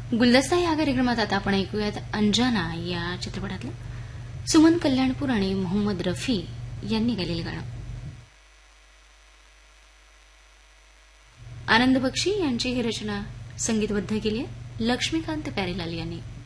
गुलदस्ता या कार्यक्रमात आता आपण ऐकूयात अंजना या चित्रपटातलं सुमन कल्याणपूर आणि मोहम्मद रफी यांनी गायलेलं गाणं. आनंद बक्षी यांची ही रचना संगीतबद्ध केली आहे लक्ष्मीकांत प्यारेलाल यांनी.